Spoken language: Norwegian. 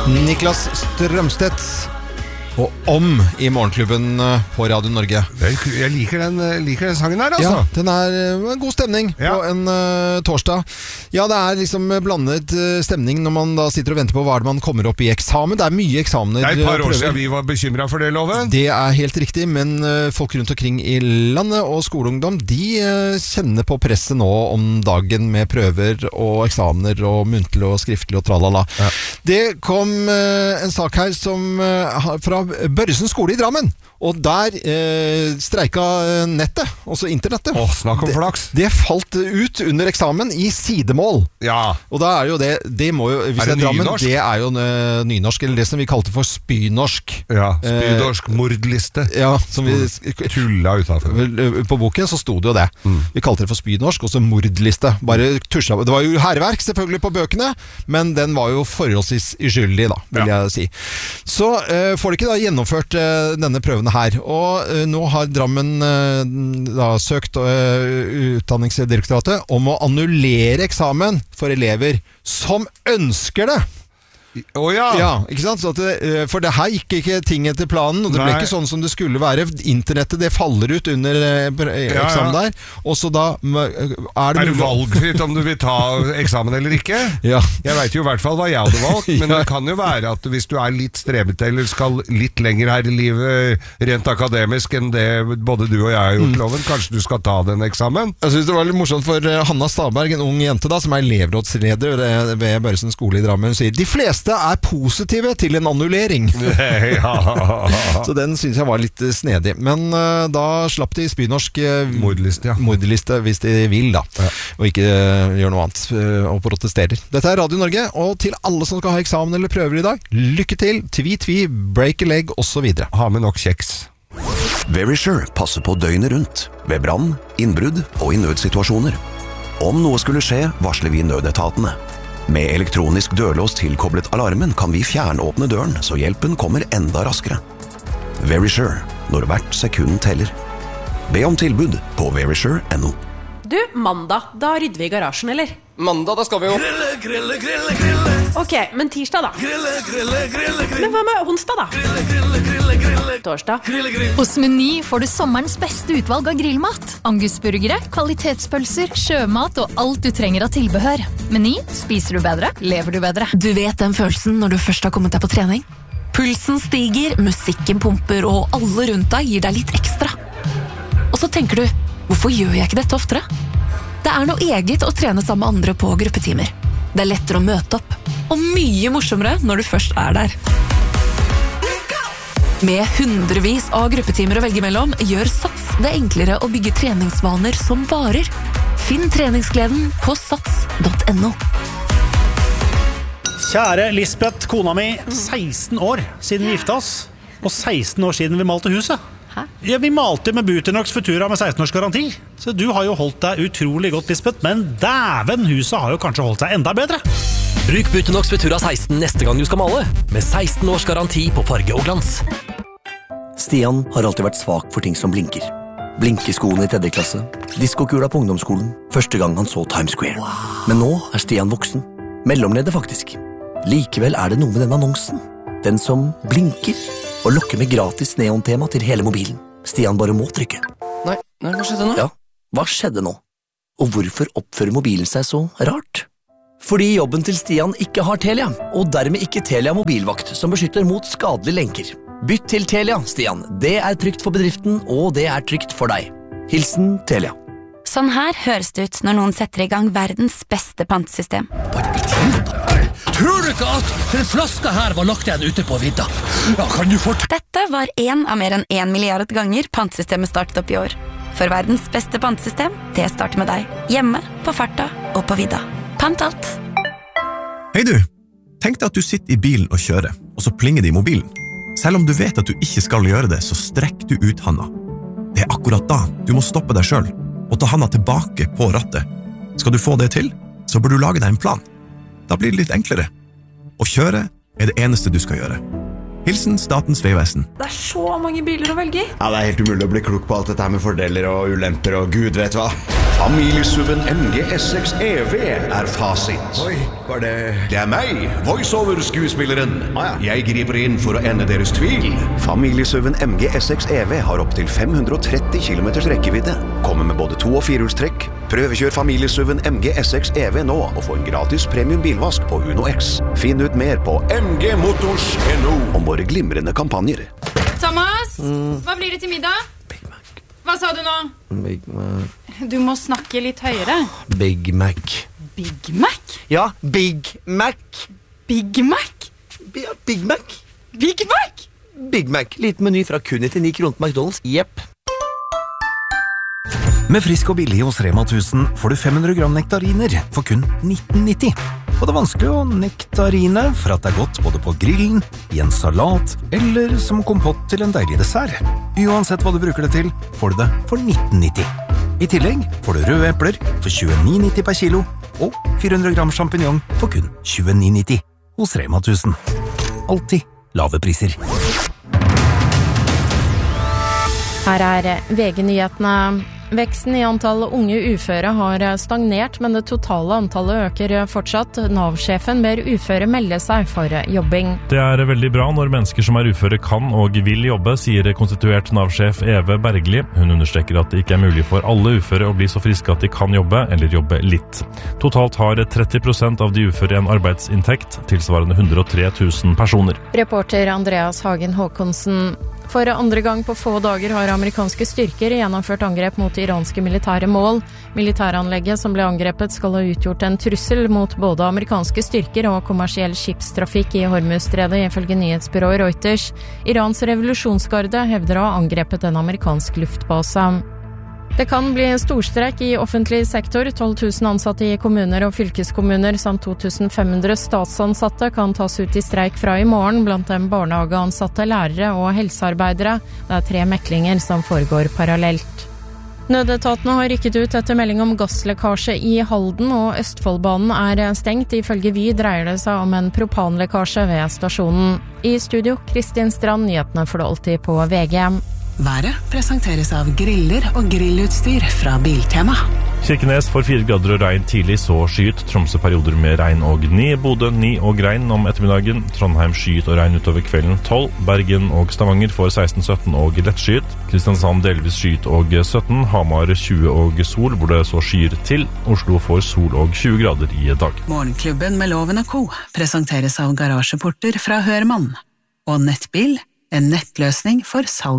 Niklas Strømstedt og Om i Morgenklubben på Radio Norge. Jeg liker den sangen her, altså. Ja, den en god stemning på en torsdag. Ja, det liksom blandet stemning når man da sitter og venter på hva man kommer opp i eksamen. Det mye eksamener. Det et par år siden vi var bekymret for det, Loven. Det helt riktig, men folk rundt omkring i landet og skoleungdom, de kjenner på presset nå om dagen med prøver og eksamener og muntlig og skriftlig og tralala. Ja. Det kom en sak her som fra Børresen skole i Drammen, og der streika nettet, også internettet. Snakk om flaks. Det falt ut under eksamen i sidemål. Ja. Og da jo det må jo, hvis det Drammen, nynorsk? Det jo nynorsk, eller det som vi kalte for spynorsk. Ja, spynorsk mordliste. Ja, som vi tulla utenfor. På boken så sto det jo det. Vi kalte det for spynorsk, og så mordliste. Bare tusja. Det var jo herreverk selvfølgelig på bøkene, men den var jo forholdsvis uskyldig da, vil jeg si. Så får de ikke da gjennomført denne prøven her, og nå har Drammen da søkt Utdanningsdirektoratet om å annullere eksamen for elever som ønsker det. Ja, ikke sant? Så for det her gikk ikke ting etter planen, og det ble ikke sånn som det skulle være. Internettet, det faller ut under eksamen der, og så da det valgfritt om du vil ta eksamen eller ikke? Ja. Jeg vet jo i hvert fall hva jeg hadde valgt, men det kan jo være at hvis du litt strebete eller skal litt lenger her i livet, rent akademisk enn det både du og jeg har gjort, Loven, kanskje du skal ta den eksamen? Jeg synes det var litt morsomt for Hanna Staberg, en ung jente da, som elevrådsleder ved Børresen skole i Drammen, sier de fleste positive til en annullering. Så den synes jeg var litt snedig. Men da slapp de spynorsk mordliste hvis de vil da. Og ikke gjør noe annet og protesterer. Dette Radio Norge, og til alle som skal ha eksamen eller prøver i dag, lykke til, tvi, break a leg, og så videre. Ha med nok kjeks. Verisure passer på døgnet rundt, ved brann, innbrudd og i nødsituasjoner. Om noe skulle skje, varsler vi nødetatene. Med elektronisk dørlås tilkoblet alarmen kan vi fjernåpne døren, så hjelpen kommer enda raskere. Verisure, når hvert sekund teller. Be om tilbud på verisure.no. Du, mandag, da rydder vi i garasjen, eller? Mandag, da skal vi jo grille. Ok, men tirsdag da? Grille. Men hva med onsdag da? Grille. Torsdag? Hos Meny får du sommerens beste utvalg av grillmat. Angusburgere, kvalitetspølser, sjømat og alt du trenger av tilbehør. Meny, spiser du bedre, lever du bedre. Du vet den følelsen når du først har kommet deg på trening? Pulsen stiger, musikken pumper, og alle rundt deg gir deg litt ekstra. Og så tenker du, hvorfor gjør jeg ikke dette oftere? Det noe eget å trene sammen med andre på gruppetimer. Det lettere å møte opp, og mye morsommere når du først der. Med hundrevis av gruppetimer å velge mellom, gjør Sats det enklere å bygge treningsvaner som varer. Finn treningsgleden på sats.no. Kjære Lisbeth, kona mi, 16 år siden vi gifta oss, og 16 år siden vi malte huset. Ja, vi malte med Buternox Futura med 16 års garanti. Så du har jo holdt deg utrolig godt, Lisbeth, men dæven, huset har jo kanskje holdt seg enda bedre. Bruk Buternox Futura 16 neste gang du skal male, med 16 års garanti på farge og glans. Stian har alltid vært svak for ting som blinker. Blinkeskoene i 3. klasse, diskokula på ungdomsskolen, første gang han så Times Square. Men nå Stian voksen. Mellomleder faktisk. Likevel det noe med den annonsen. Den som blinker og lokker med gratis neontema til hele mobilen. Stian bare må trykke. Nei, hva skjedde nå? Ja, hva skjedde nå? Og hvorfor oppfører mobilen seg så rart? Fordi jobben til Stian ikke har Telia, og dermed ikke Telia mobilvakt, som beskytter mot skadelige lenker. Bytt til Telia, Stian. Det trygt for bedriften, og det trygt for deg. Hilsen Telia. Sånn her høres det ut når noen setter i gang verdens beste pantesystem. Tror du ikke at den flaska her var lagt igjen ute på vidda? Ja, kan du Dette var en av mer enn 1 milliard ganger pantesystemet startet opp i år. For verdens beste pantesystem, det starter med deg. Hjemme, på farta og på vidda. Pant alt. Hei du, tenk deg at du sitter i bilen og kjører, og så plinger det i mobilen. Selv om du vet at du ikke skal gjøre det, så strekk du ut handa. Det akkurat da du må stoppe deg selv, og ta handa tilbake på rattet. Skal du få det til, så bør du lage deg en plan. Da blir det litt enklere. Å kjøre det eneste du skal gjøre. Hilsen Statens Vegvesen. Det så mange biler å velge i. Ja, det helt umulig å bli klok på alt dette her med fordeler og ulemper og gud vet hva. Familiesuven MG S6 EV er fasit. Oi, var det... Det er meg, voiceover-skuespilleren. Jeg griper inn for å ende deres tvil. Familiesuven MG S6 EV har opp til 530 km rekkevidde. Kommer med både 2- og 4-hjulstrekk. Prøvekjør familiesuven MG S6 EV nå, og få en gratis premium bilvask på Uno X. Finn ut mer på mgmotors.no om våre glimrende kampanjer. Thomas, hva blir det til middag? Big Mac. Hva sa du nå? Big Mac. Du må snakke litt høyere. Big Mac. Big Mac? Ja, Big Mac. Big Mac? Ja, Big Mac. Big Mac? Big Mac. Liten meny fra kun 99 kroner på McDonald's. Jepp. Med Frisk og billig hos Rema 1000 får du 500 gram nektariner for kun 19,90. Og det er vanskelig å nektarine, for at det er godt både på grillen, i en salat, eller som kompott til en deilig dessert. Uansett hva du bruker det til, får du det for 19,90. I tillegg får du røde epler for 29,90 per kilo, og 400 gram champignon for kun 29,90 hos Rema 1000. Alltid lave priser. Her er VG-nyhetene. Veksten i antallet unge uføre har stagnert, men det totale antallet øker fortsatt. Nav-sjefen ber uføre melde seg for jobbing. Det er veldig bra når mennesker som er uføre kan og vil jobbe, sier konstituert Nav-sjef Eve Bergli. Hun understreker at det ikke er mulig for alle uføre å bli så friske at de kan jobbe, eller jobbe litt. Totalt har 30% av de uføre en arbeidsinntekt, tilsvarende 103 000 personer. Reporter Andreas Hagen Håkonsen. For andre gang på få dager har amerikanske styrker gjennomført angrep mot iranske militære mål. Militæranlegget som ble angrepet skal ha utgjort en trussel mot både amerikanske styrker og kommersiell skipstrafikk i Hormuzstredet, ifølge nyhetsbyrået Reuters. Irans revolusjonsgarde hevder å ha angrepet en amerikansk luftbase. Det kan bli storstreik i offentlig sektor. 12 000 ansatte i kommuner og fylkeskommuner samt 2500 statsansatte kan tas ut i streik fra i morgen, blant dem barnehageansatte, lærere og helsearbeidere. Det er 3 meklinger som foregår parallelt. Nødetatene har rykket ut etter melding om gasslekkasje i Halden, og Østfoldbanen er stengt. Ifølge Vy dreier det seg om en propanlekkasje ved stasjonen. I studio, Kristin Strand, nyhetene får du alltid på VG. Været presenteres av griller og grillutstyr fra Biltema. Kirkenes får 4 grader og regn tidlig, så skyet. Tromsø perioder med regn og gni. Bodø 9 og regn om ettermiddagen. Trondheim skyet og regn utover kvelden 12. Bergen og Stavanger får 16-17 og lettskyet. Kristiansand delvis skyet og 17. Hamar 20 og sol, hvor det så skyer til. Oslo får sol og 20 grader i dag. Morgenklubben med Loven & Co. presenteres av garasjeporter fra Hørmann. Og Nettbil, en nettløsning for salg.